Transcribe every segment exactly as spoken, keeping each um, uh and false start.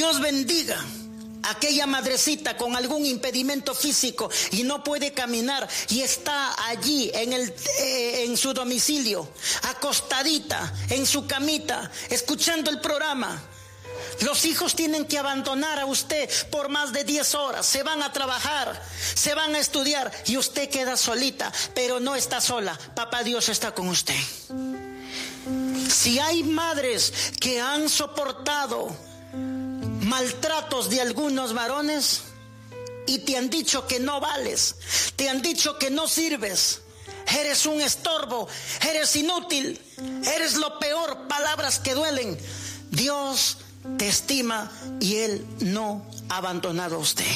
Dios bendiga a aquella madrecita con algún impedimento físico y no puede caminar y está allí en, el, eh, en su domicilio, acostadita en su camita, escuchando el programa. Los hijos tienen que abandonar a usted por más de diez horas, se van a trabajar, se van a estudiar y usted queda solita, pero no está sola, papá Dios está con usted. Si hay madres que han soportado maltratos de algunos varones y te han dicho que no vales, te han dicho que no sirves, eres un estorbo, eres inútil, eres lo peor, palabras que duelen, Dios te estima y Él no ha abandonado a usted.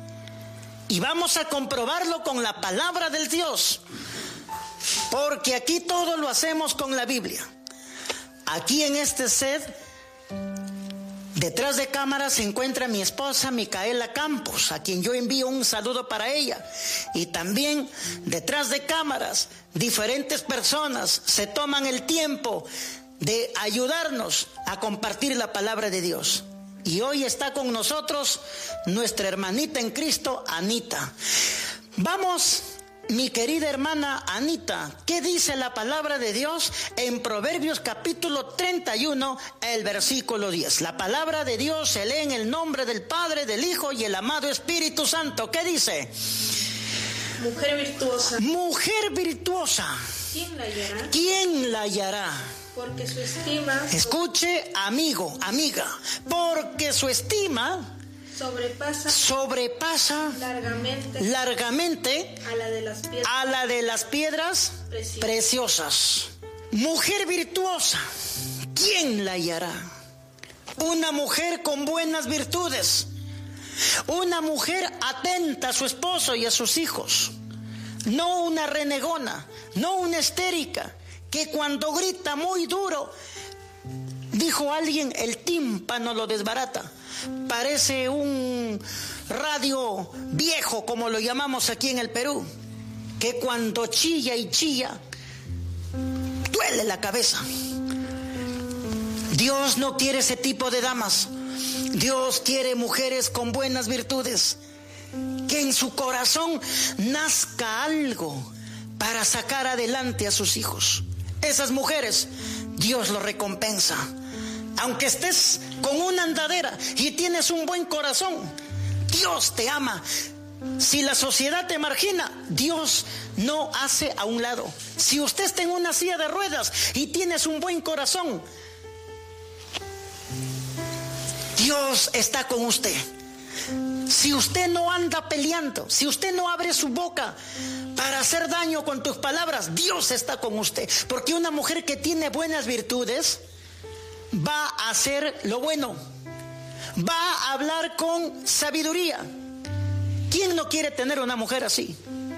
Y vamos a comprobarlo con la palabra del Dios, porque aquí todo lo hacemos con la Biblia. Aquí en este set, detrás de cámara se encuentra mi esposa Micaela Campos, a quien yo envío un saludo para ella. Y también detrás de cámaras, diferentes personas se toman el tiempo de ayudarnos a compartir la palabra de Dios. Y hoy está con nosotros nuestra hermanita en Cristo, Anita. Vamos, mi querida hermana Anita, ¿qué dice la palabra de Dios en Proverbios capítulo treinta y uno, el versículo diez? La palabra de Dios se lee en el nombre del Padre, del Hijo y el amado Espíritu Santo. ¿Qué dice? Mujer virtuosa. Mujer virtuosa. ¿Quién la hallará? ¿Quién la hallará? Porque su estima... Escuche, amigo, amiga, porque su estima sobrepasa, sobrepasa largamente, largamente a la de las piedras, a la de las piedras preciosas. preciosas. Mujer virtuosa, ¿quién la hallará? Una mujer con buenas virtudes, una mujer atenta a su esposo y a sus hijos, no una renegona, no una histérica, que cuando grita muy duro, dijo alguien, el tímpano lo desbarata. Parece un radio viejo, como lo llamamos aquí en el Perú, que cuando chilla y chilla, duele la cabeza. Dios no quiere ese tipo de damas. Dios quiere mujeres con buenas virtudes, que en su corazón nazca algo para sacar adelante a sus hijos. Esas mujeres, Dios lo recompensa. Aunque estés con una andadera y tienes un buen corazón, Dios te ama. Si la sociedad te margina, Dios no hace a un lado. Si usted está en una silla de ruedas y tienes un buen corazón, Dios está con usted. Si usted no anda peleando, si usted no abre su boca para hacer daño con tus palabras, Dios está con usted. Porque una mujer que tiene buenas virtudes va a hacer lo bueno, va a hablar con sabiduría. ¿Quién no quiere tener una mujer así?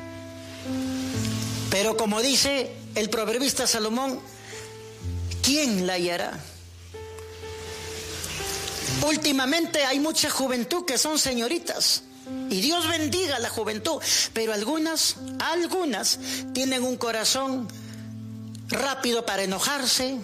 Pero como dice el proverbista Salomón, ¿quién la hallará? Últimamente hay mucha juventud que son señoritas, y Dios bendiga a la juventud, pero algunas, algunas tienen un corazón rápido para enojarse,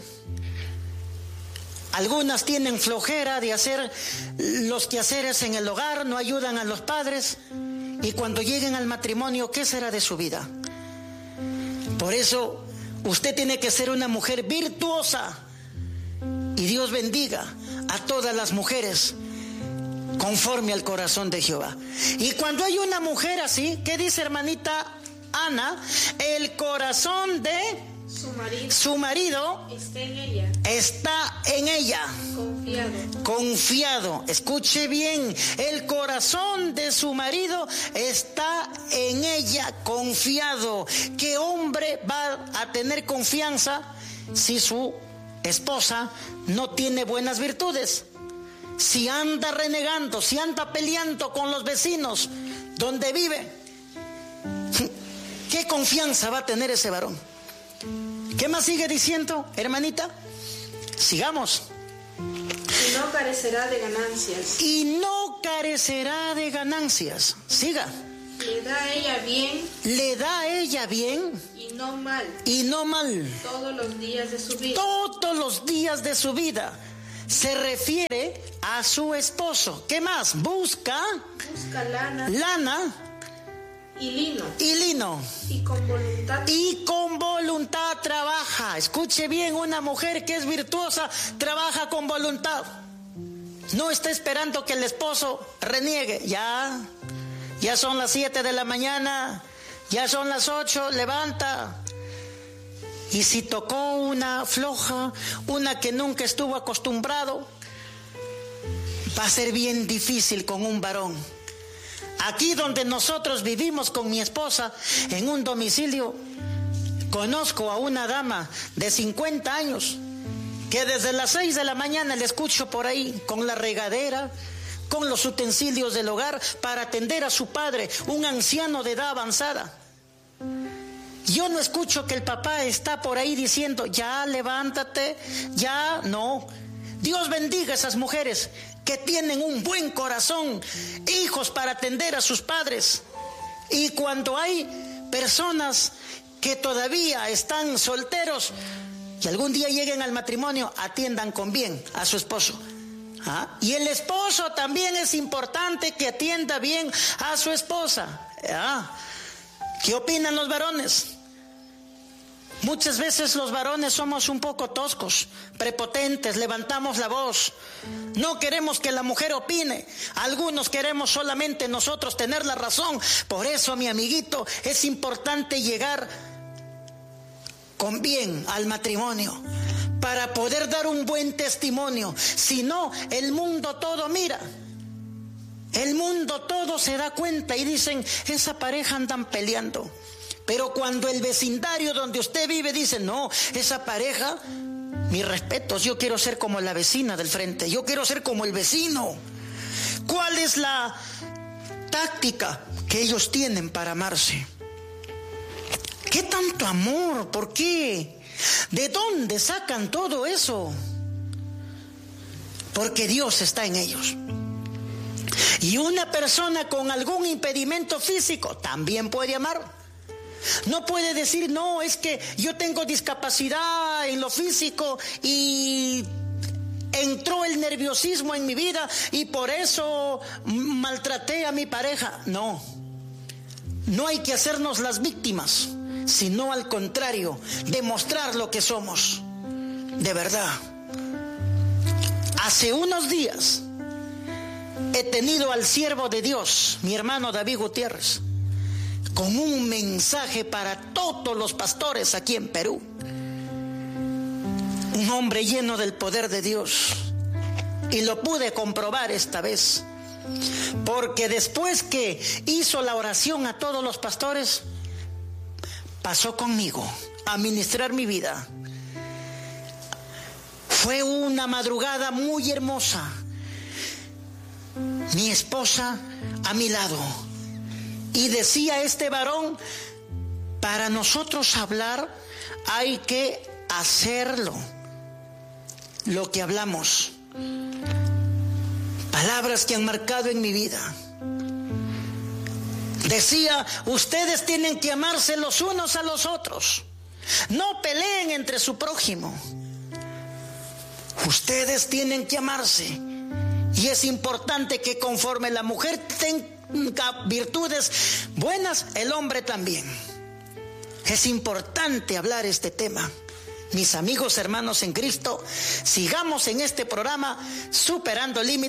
algunas tienen flojera de hacer los quehaceres en el hogar, no ayudan a los padres, y cuando lleguen al matrimonio, ¿qué será de su vida? Por eso usted tiene que ser una mujer virtuosa, y Dios bendiga a todas las mujeres conforme al corazón de Jehová. Y cuando hay una mujer así, ¿qué dice hermanita Ana? El corazón de su marido, su marido está en ella. Está en ella. Confiado. Confiado. Escuche bien. El corazón de su marido está en ella, confiado. ¿Qué hombre va a tener confianza si su esposa no tiene buenas virtudes? Si anda renegando, si anda peleando con los vecinos donde vive, ¿qué confianza va a tener ese varón? ¿Qué más sigue diciendo, hermanita? Sigamos. Y no carecerá de ganancias. Y no carecerá de ganancias. Siga. Le da a ella bien. Le da a ella bien. Y no mal. Y no mal. Todos los días de su vida. Todos los días de su vida. se refiere a su esposo. ¿Qué más? Busca, Busca lana. lana Y lino. y lino. Y con voluntad. Y con voluntad trabaja. Escuche bien, una mujer que es virtuosa trabaja con voluntad. No está esperando que el esposo reniegue. Ya, ya son las siete de la mañana, ya son las ocho, levanta. Y si tocó una floja, una que nunca estuvo acostumbrado, va a ser bien difícil con un varón. Aquí donde nosotros vivimos con mi esposa, en un domicilio, conozco a una dama de cincuenta años, que desde las seis de la mañana le escucho por ahí, con la regadera, con los utensilios del hogar, para atender a su padre, un anciano de edad avanzada. Yo no escucho que el papá está por ahí diciendo, ya levántate, ya no. Dios bendiga a esas mujeres que tienen un buen corazón, hijos para atender a sus padres. Y cuando hay personas que todavía están solteros y algún día lleguen al matrimonio, atiendan con bien a su esposo. ¿Ah? Y el esposo también es importante que atienda bien a su esposa. ¿Ah? ¿Qué opinan los varones? Muchas veces los varones somos un poco toscos, prepotentes, levantamos la voz. No queremos que la mujer opine. Algunos queremos solamente nosotros tener la razón. Por eso, mi amiguito, es importante llegar con bien al matrimonio, para poder dar un buen testimonio. Si no, el mundo todo mira. El mundo todo se da cuenta y dicen, esa pareja andan peleando. Pero cuando el vecindario donde usted vive dice, no, esa pareja, mis respetos, yo quiero ser como la vecina del frente, yo quiero ser como el vecino. ¿Cuál es la táctica que ellos tienen para amarse? ¿Qué tanto amor? ¿Por qué? ¿De dónde sacan todo eso? Porque Dios está en ellos. Y una persona con algún impedimento físico también puede amar. No puede decir, no, es que yo tengo discapacidad en lo físico y entró el nerviosismo en mi vida y por eso maltraté a mi pareja. No, no hay que hacernos las víctimas, sino al contrario, demostrar lo que somos, de verdad. Hace unos días he tenido al siervo de Dios, mi hermano David Gutiérrez, con un mensaje para todos los pastores aquí en Perú. Un hombre lleno del poder de Dios. Y lo pude comprobar esta vez. Porque después que hizo la oración a todos los pastores, pasó conmigo a ministrar mi vida. Fue una madrugada muy hermosa. Mi esposa a mi lado. Y decía este varón, para nosotros hablar hay que hacerlo, lo que hablamos. Palabras que han marcado en mi vida. Decía, ustedes tienen que amarse los unos a los otros. No peleen entre su prójimo. Ustedes tienen que amarse. Y es importante que conforme la mujer tenga virtudes buenas, el hombre también. Es importante hablar este tema. Mis amigos, hermanos en Cristo, sigamos en este programa Superando Límites.